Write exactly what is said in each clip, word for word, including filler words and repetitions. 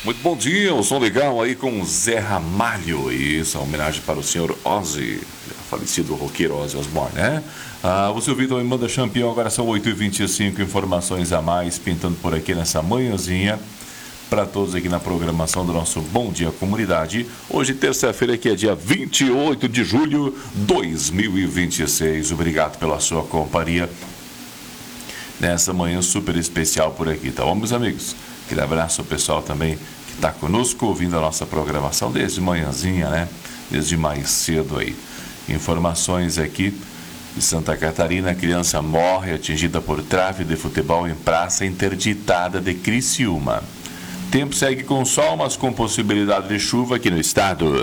Muito bom dia, um som legal aí com o Zé Ramalho. Isso, é uma homenagem para o senhor Ozzy, falecido roqueiro Ozzy Osbourne, né? Ah, você ouviu também Manda Champion, agora são oito e vinte e cinco, informações a mais, pintando por aqui nessa manhãzinha, para todos aqui na programação do nosso Bom Dia Comunidade. Hoje, terça-feira, que é dia vinte e oito de julho de dois mil e vinte e seis. Obrigado pela sua companhia nessa manhã super especial por aqui, tá bom, meus amigos? Aquele abraço ao pessoal também que está conosco, ouvindo a nossa programação desde manhãzinha, né? Desde mais cedo aí. Informações aqui de Santa Catarina: criança morre atingida por trave de futebol em praça interditada de Criciúma. Tempo segue com sol, mas com possibilidade de chuva aqui no estado.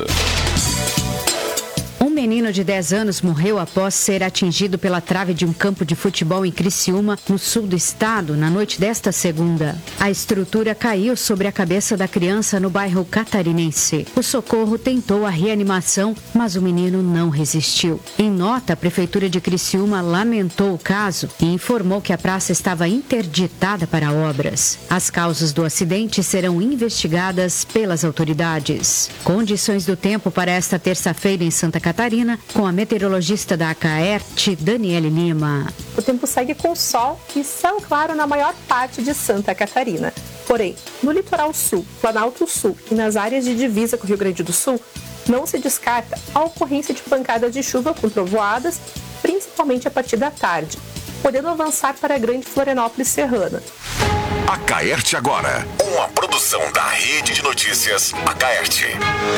Um menino de dez anos morreu após ser atingido pela trave de um campo de futebol em Criciúma, no sul do estado, na noite desta segunda. A estrutura caiu sobre a cabeça da criança no bairro Catarinense. O socorro tentou a reanimação, mas o menino não resistiu. Em nota, a Prefeitura de Criciúma lamentou o caso e informou que a praça estava interditada para obras. As causas do acidente serão investigadas pelas autoridades. Condições do tempo para esta terça-feira em Santa Catarina, com a meteorologista da Acaerte, Daniele Lima. O tempo segue com sol e céu claro na maior parte de Santa Catarina. Porém, no litoral sul, Planalto Sul e nas áreas de divisa com o Rio Grande do Sul, não se descarta a ocorrência de pancadas de chuva com trovoadas, principalmente a partir da tarde, podendo avançar para a Grande Florianópolis Serrana. Acaerte agora, uma produção da Rede de Notícias Acaerte.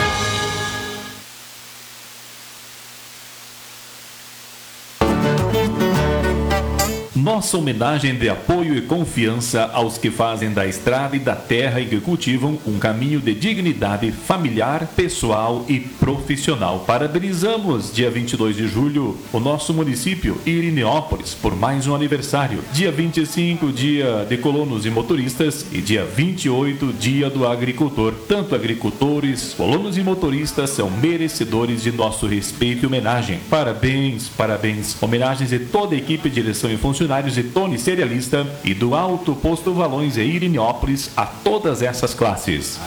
Nossa homenagem de apoio e confiança aos que fazem da estrada e da terra e que cultivam um caminho de dignidade familiar, pessoal e profissional. Parabenizamos, dia vinte e dois de julho, o nosso município, Irineópolis, por mais um aniversário. Dia vinte e cinco, dia de colonos e motoristas, e dia vinte e oito, dia do agricultor. Tanto agricultores, colonos e motoristas são merecedores de nosso respeito e homenagem. Parabéns, parabéns. Homenagens de toda a equipe, direção e funcionários de Tony Cerealista e do Alto Posto Valões e Irineópolis a todas essas classes.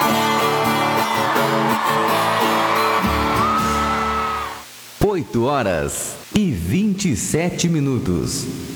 oito horas e vinte e sete minutos.